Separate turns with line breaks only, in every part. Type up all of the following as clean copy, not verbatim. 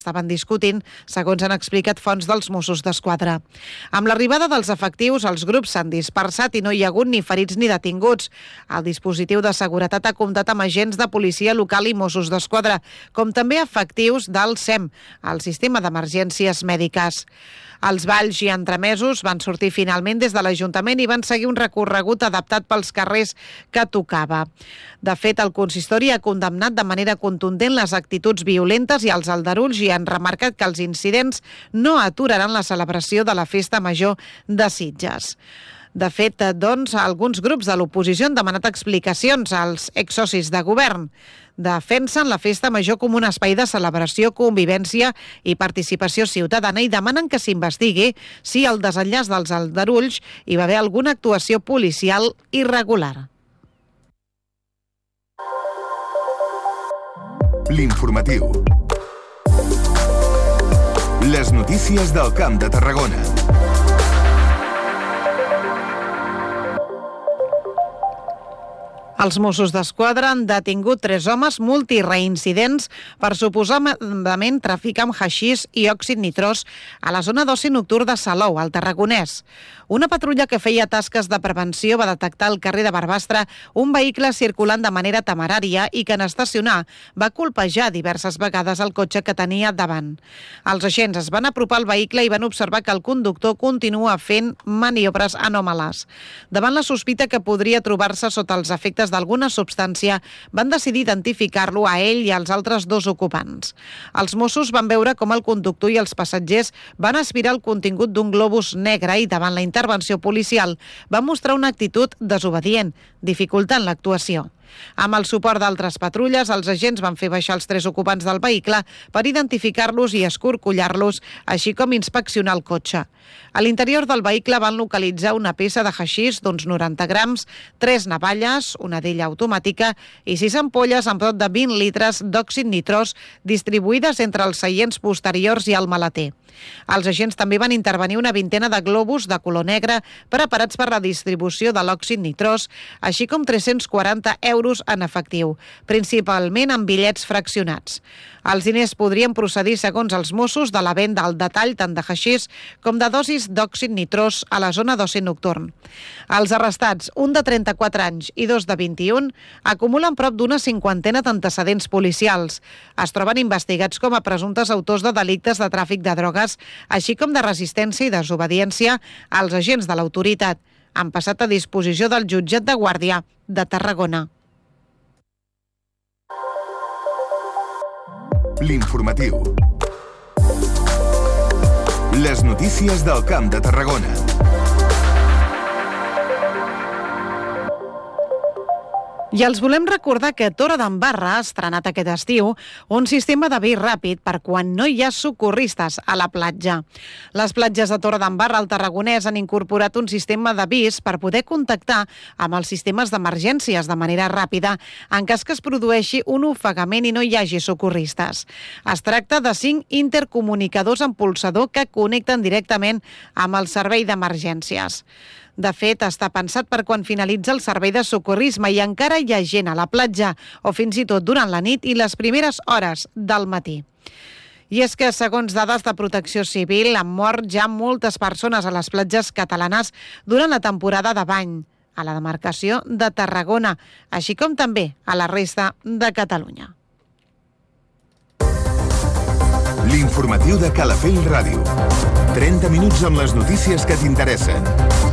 estaven discutint, segons han explicat fonts dels Mossos d'Esquadra. Amb l'arribada dels efectius, els grups s'han dispersat i no hi ha hagut ni ferits ni detinguts. El dispositiu de seguretat ha comptat amb agents de policia local i Mossos d'Esquadra, com també efectius del SEM, el Sistema d'Emergències Mèdiques. Els balls i entremesos van sortir finalment des de l'Ajuntament i van seguir un recorregut adaptat pels carrers que tocava. De fet, el consistori ha condemnat de manera contundent les actituds violentes i els aldarulls i han remarcat que els incidents no aturaran la celebració de la Festa Major de Sitges. De fet, doncs, alguns grups de l'oposició han demanat explicacions als exsocis de govern. Defensen la Festa Major com un espai de celebració, convivència i participació ciutadana i demanen que s'investigui si al desenllaç dels aldarulls hi va haver alguna actuació policial irregular.
L'informatiu. Les notícies del Camp de Tarragona.
Els Mossos d'Esquadra han detingut 3 homes multireincidents per suposadament traficar amb haixís i òxid nitrós a la zona d'oci nocturn de Salou, al Tarragonès. Una patrulla que feia tasques de prevenció va detectar al carrer de Barbastre un vehicle circulant de manera temerària i que en estacionar va colpejar diverses vegades el cotxe que tenia davant. Els agents es van apropar al vehicle i van observar que el conductor continua fent maniobres anòmales. Davant la sospita que podria trobar-se sota els efectes d'alguna substància, van decidir identificar-lo a ell i als altres 2 ocupants. Els Mossos van veure com el conductor i els passatgers van aspirar el contingut d'un globus negre i davant la intervenció policial van mostrar una actitud desobedient, dificultant l'actuació. Amb el suport d'altres patrulles, els agents van fer baixar els 3 ocupants del vehicle per identificar-los i escorcollar-los, així com inspeccionar el cotxe. A l'interior del vehicle van localitzar una peça de haixís d'uns 90 grams, 3 navalles, una d'ella automàtica i 6 ampolles amb prop de 20 litres d'òxid nitrós distribuïdes entre els seients posteriors i el maleter. Els agents també van intervenir una vintena de globus de color negre preparats per la distribució de l'òxid nitrós, així com 340 euros en efectiu, principalment en bitllets fraccionats. Els diners podrien procedir, segons els Mossos, de la venda al detall tant de haixís com de dosis d'òxid nitrós a la zona d'oci nocturn. Els arrestats, un de 34 anys i 2 de 21, acumulen prop d'una 50ena d'antecedents policials. Es troben investigats com a presumptes autors de delictes de tràfic de drogues, així com de resistència i desobediència als agents de l'autoritat. Han passat a disposició del jutjat de Guàrdia de Tarragona.
L'informatiu. Les notícies del Camp de Tarragona.
I els volem recordar que Torredembarra ha estrenat aquest estiu un sistema d'avis ràpid per quan no hi ha socorristes a la platja. Les platges de Torredembarra al Tarragonès han incorporat un sistema d'avís per poder contactar amb els sistemes d'emergències de manera ràpida en cas que es produeixi un ofegament i no hi hagi socorristes. Es tracta de 5 intercomunicadors amb polsador que connecten directament amb el servei d'emergències. De fet, està pensat per quan finalitza el servei de socorrisme i encara hi ha gent a la platja o fins i tot durant la nit i les primeres hores del matí. I és que, segons dades de Protecció Civil, han mort ja moltes persones a les platges catalanes durant la temporada de bany, a la demarcació de Tarragona, així com també a la resta de Catalunya.
L'informatiu de Calafell Ràdio. 30 minuts amb les notícies que t'interessen.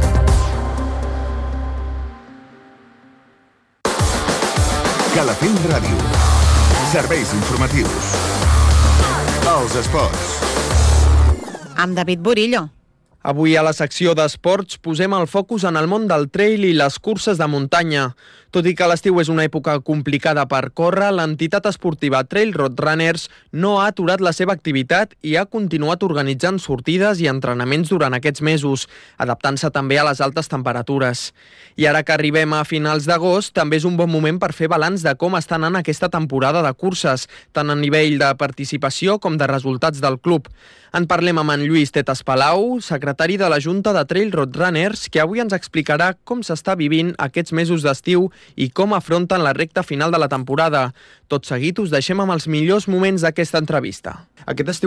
Calafell Ràdio. Serveis informatius. Els esports.
Amb David Burillo.
Avui a la secció d'esports posem el focus en el món del trail i les curses de muntanya. Tot i que l'estiu és una època complicada per córrer, l'entitat esportiva Trail Road Runners no ha aturat la seva activitat i ha continuat organitzant sortides i entrenaments durant aquests mesos, adaptant-se també a les altes temperatures. I ara que arribem a finals d'agost, també és un bon moment per fer balanç de com està anant aquesta temporada de curses, tant a nivell de participació com de resultats del club. En parlem amb en Lluís Tetas Palau, secretari de la Junta de Trail Road Runners, que avui ens explicarà com s'està vivint aquests mesos d'estiu i com afronten la recta final de la temporada. Tot seguit us deixem amb els millors moments d'aquesta entrevista. Aquest estiu